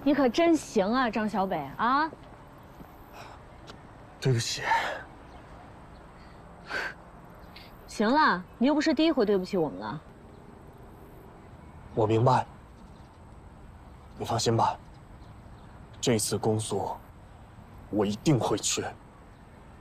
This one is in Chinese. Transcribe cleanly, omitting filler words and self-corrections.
你可真行啊，张小北啊！ 对不起。 行了，你又不是第一回对不起我们了。 我明白，你放心吧。这次公诉，我一定会去。